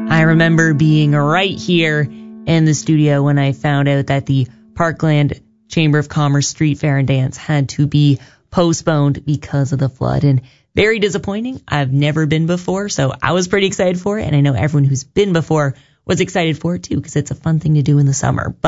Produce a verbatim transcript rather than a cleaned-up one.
I remember being right here in the studio when I found out that the Parkland Chamber of Commerce Street Fair and Dance had to be postponed because of the flood. And very disappointing. I've never been before, so I was pretty excited for it. And I know everyone who's been before was excited for it too, because it's a fun thing to do in the summer. But